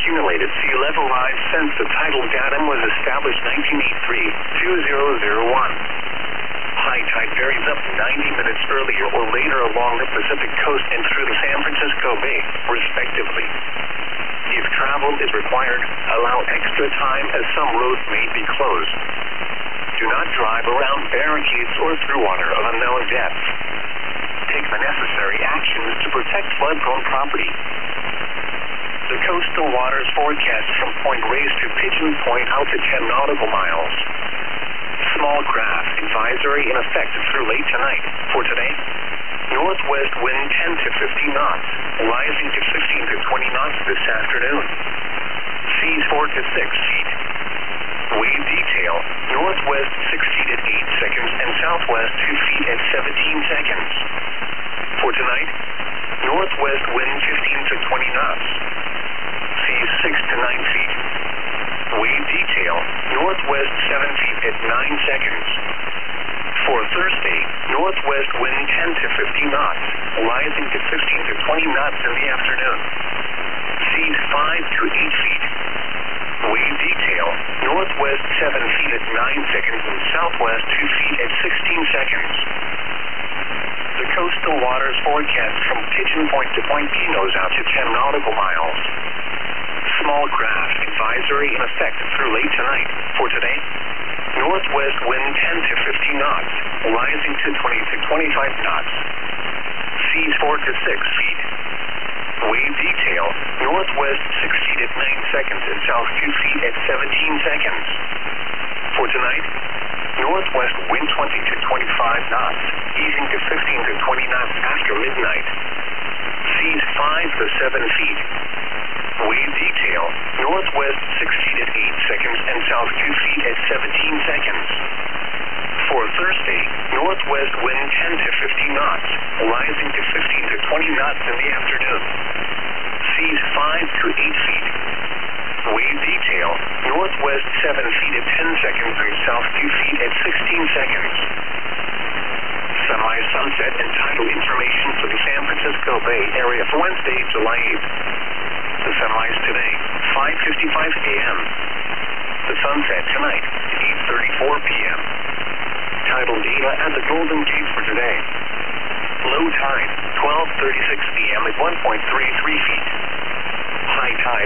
accumulated sea level rise since the tidal datum was established 1983-2001. High tide varies up to 90 minutes earlier or later along the Pacific coast and through the San Francisco Bay, respectively. If travel is required, allow extra time as some roads may be closed. Do not drive around barricades or through water of unknown depth. Take the necessary actions to protect flood-prone property. The coastal waters forecast from Point Reyes to Pigeon Point out to 10 nautical miles. Small craft advisory in effect through late tonight. For today, northwest wind 10 to 15 knots, rising to 15 to 20 knots this afternoon. Seas 4 to 6 feet. Wave detail, northwest 6 feet at 8 seconds and southwest 2 feet at 17 seconds. For tonight, northwest wind 15 to 20 knots. Seas 6 to 9 feet. Wave detail, northwest 7 feet at 9 seconds. For Thursday, northwest wind 10 to 15 knots, rising to 15 to 20 knots in the afternoon. Seas 5 to 8 feet. Wave detail, northwest 7 feet at 9 seconds and southwest 2 feet at 16 seconds. The coastal waters forecast from Pigeon Point to Point Pinos out to 10 nautical miles. Small craft advisory in effect through late tonight. For today, northwest wind 10 to 15 knots, rising to 20 to 25 knots. Seas 4 to 6 feet. Wave detail, northwest 6 feet at 9 seconds and south 2 feet at 17 seconds. For tonight, northwest wind 20 to 25 knots, easing to 15 to 20 knots after midnight. Seas 5 to 7 feet. Wave detail, northwest 6 feet at 8 seconds and south 2 feet at 17 seconds. For Thursday, northwest wind 10 to 15 knots, rising to 15 to 20 knots in the afternoon. Seas 5 to 8 feet. Wave detail, northwest 7 feet at 10 seconds and south 2 feet at 16 seconds. Sunrise, sunset, and tidal information for the San Francisco Bay Area for Wednesday, July 8th. The sunrise today, 5:55 a.m. The sunset tonight, 8:34 p.m. Tidal data at the Golden Gate for today. Low tide, 12:36 p.m. at 1.33 feet. High tide,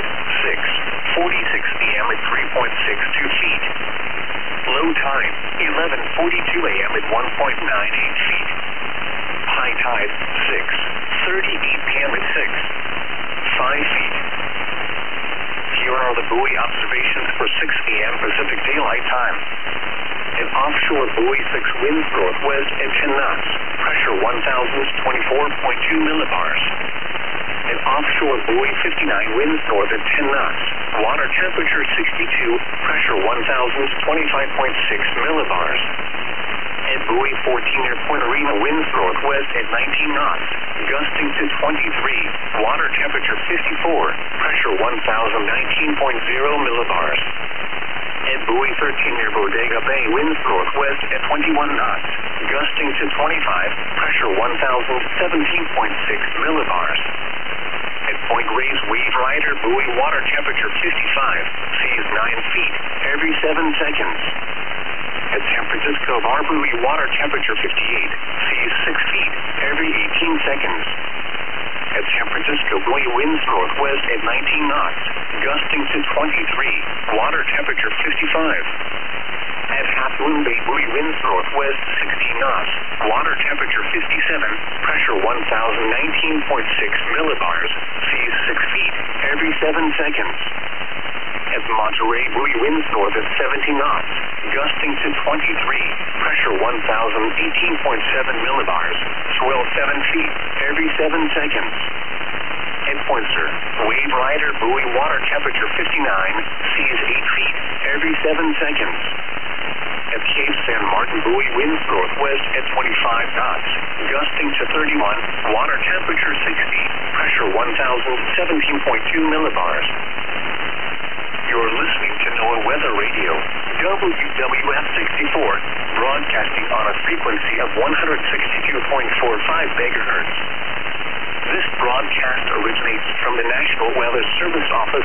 6:46 p.m. at 3.62 feet. Low tide, 11:42 a.m. at 1.98 feet. High tide, 6:38 p.m. at 5 feet. Here are the buoy observations for 6 a.m. Pacific Daylight Time. An offshore buoy 6 winds northwest at 10 knots. Pressure 1,024.2 millibars. An offshore buoy 59 winds north at 10 knots. Water temperature 62. Pressure 1,025.6 millibars. At buoy 14 near Point Arena winds northwest at 19 knots. Gusting to 23. Water temperature 54. Pressure 1,019.0 millibars. At buoy 13 near Bodega Bay winds northwest at 21 knots. Gusting to 25. Pressure 1,017.6 millibars. At Point Reyes Wave Rider buoy water temperature 55. Seas 9 feet every 7 seconds. At San Francisco Bar buoy water temperature 58. Seas 6 feet every 18 seconds. At San Francisco buoy winds northwest at 19 knots. Gusting to 23. Water temperature 55. At Half Moon Bay buoy winds northwest 16 knots. Water temperature 57. Pressure 1,019.6 millibars. Seas 6 feet every 7 seconds. At Monterey buoy winds north at 70 knots. Gusting to 23. Pressure 1,018.7 millibars. Swell 7 feet every 7 seconds. At Point Sur, Wave Rider buoy water temperature 59. Seas 8 feet every 7 seconds. At Cape San Martin buoy winds northwest at 25 knots. Gusting to 31. Water temperature 60. Pressure 1,017.2 millibars. You're listening to NOAA Weather Radio, WWF 64, broadcasting on a frequency of 162.45 megahertz. This broadcast originates from the National Weather Service Office